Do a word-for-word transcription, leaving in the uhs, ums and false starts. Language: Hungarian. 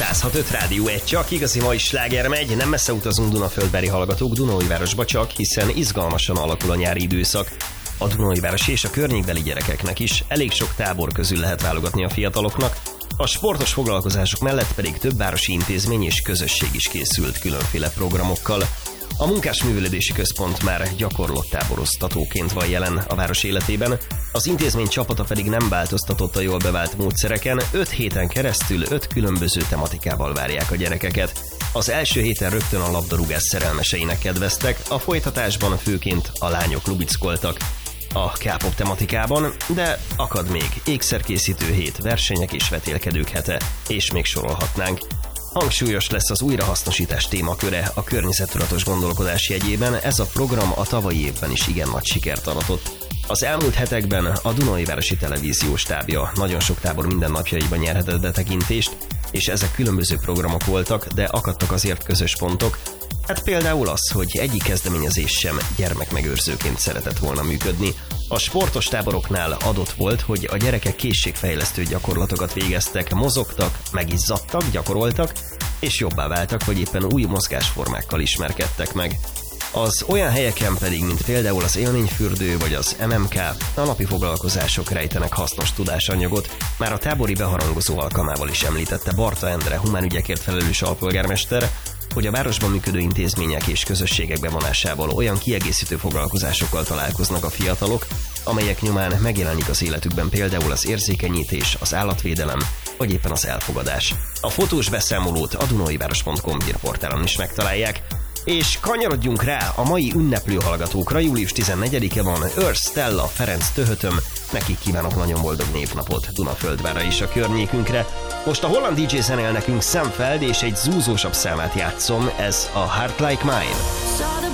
száz hat pont öt Rádió egy, csak igazi mai sláger megy, nem messze utazunk Dunaföldbeli hallgatók Dunaújvárosba csak, hiszen izgalmasan alakul a nyári időszak. A Dunaújvárosi és a környékbeli gyerekeknek is elég sok tábor közül lehet válogatni a fiataloknak, a sportos foglalkozások mellett pedig több városi intézmény és közösség is készült különféle programokkal. A Munkásművelődési Központ már gyakorlott táboroztatóként van jelen a város életében, az intézmény csapata pedig nem változtatott a jól bevált módszereken, öt héten keresztül öt különböző tematikával várják a gyerekeket. Az első héten rögtön a labdarúgás szerelmeseinek kedveztek, a folytatásban főként a lányok lubickoltak a K-pop tematikában, de akad még ékszerkészítő hét, versenyek és vetélkedők hete, és még sorolhatnánk. Hangsúlyos lesz az újrahasznosítás témaköre a környezettudatos gondolkodás jegyében, ez a program a tavalyi évben is igen nagy sikert aratott. Az elmúlt hetekben a Dunaújvárosi Televízió stábja nagyon sok tábor mindennapjaiban nyerhetett betekintést, és ezek különböző programok voltak, de akadtak azért közös pontok. Hát például az, hogy egyik kezdeményezés sem gyermekmegőrzőként szeretett volna működni. A sportos táboroknál adott volt, hogy a gyerekek készségfejlesztő gyakorlatokat végeztek, mozogtak, megizzadtak, gyakoroltak, és jobbá váltak, vagy éppen új mozgásformákkal ismerkedtek meg. Az olyan helyeken pedig, mint például az élményfürdő vagy az em em ká, a napi foglalkozások rejtenek hasznos tudásanyagot, már a tábori beharangozó alkalmával is említette Barta Endre, humánügyekért felelős alpolgármester, hogy a városban működő intézmények és közösségek bevonásával olyan kiegészítő foglalkozásokkal találkoznak a fiatalok, amelyek nyomán megjelenik az életükben például az érzékenyítés, az állatvédelem, vagy éppen az elfogadás. A fotós beszámolót a dunaújváros pont com hírportálon is megtalálják, és kanyarodjunk rá a mai ünneplő hallgatókra. Július tizennegyedike van, Őrs Stella, Ferenc Töhötöm, nekik kívánok nagyon boldog névnapot Dunaföldvárra és a környékünkre. Most a holland dé dzsé zenél nekünk Sam Feld, és egy zúzósabb számát játszom, ez a Heart Like Mine.